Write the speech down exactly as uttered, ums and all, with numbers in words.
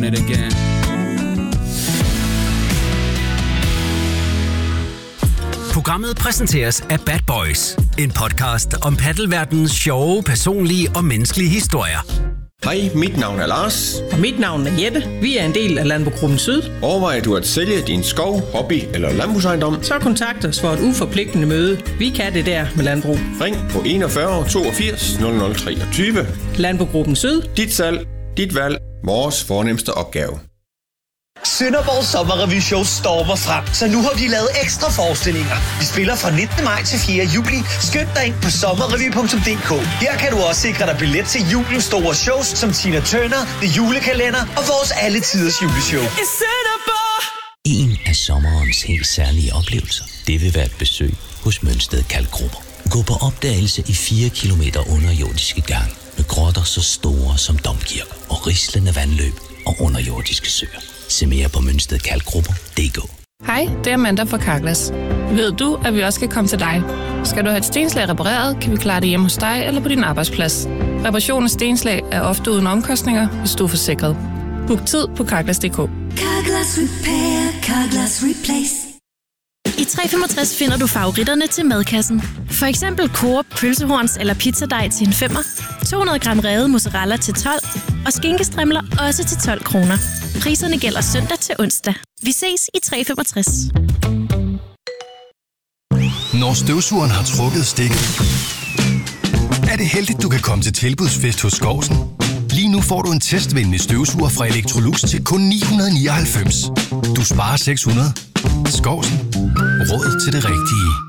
it again. Programmet præsenteres af Bad Boys, en podcast om paddelverdenens sjove, personlige og menneskelige historier. Hej, mit navn er Lars. Og mit navn er Jette. Vi er en del af Landbrugsgruppen Syd. Overvejer du at sælge din skov, hobby eller landbrugsejendom? Så kontakt os for et uforpligtende møde. Vi kan det der med landbrug. Ring på enogfyrre toogfirs nul nul treogtyve. Landbrugsgruppen Syd. Dit salg, dit valg, vores fornemste opgave. Sønderborg Sommerrevy Show stormer frem, så nu har de lavet ekstra forestillinger. Vi spiller fra nittende maj til fjerde juli. Skynd dig ind på sommerrevy punktum d k. Her kan du også sikre dig billet til julens store shows, som Tina Turner, The Julekalender og vores alletiders juleshow. I Sønderborg! En af sommerens helt særlige oplevelser, det vil være et besøg hos Mønsted Kalkgrupper. Gå på opdagelse i fire kilometer underjordiske gang med grotter så store som domkirker og rislende vandløb og underjordiske søer. Se mere på mønsted kalkgrupper punktum d k. Hej, det er Amanda fra Carglass. Ved du, at vi også kan komme til dig? Skal du have et stenslag repareret, kan vi klare det hjemme hos dig eller på din arbejdsplads. Reparation af stenslag er ofte uden omkostninger, hvis du er forsikret. Book tid på carglass punktum d k. Carglass Repair, Carglass Replace. I tre femogtres finder du favoritterne til madkassen. For eksempel Coop pølsehorns eller pizzadej til en femmer, to hundrede gram revet mozzarella til tolv og skinkestrimler også til tolv kroner. Priserne gælder søndag til onsdag. Vi ses i tre femogtres. Når støvsugeren har trukket stikket, er det heldigt, du kan komme til tilbudsfest hos Skovsen. Lige nu får du en testvenlig støvsuger fra Electrolux til kun ni hundrede nioghalvfems. Du sparer seks hundrede. Skovsen. Råd til det rigtige.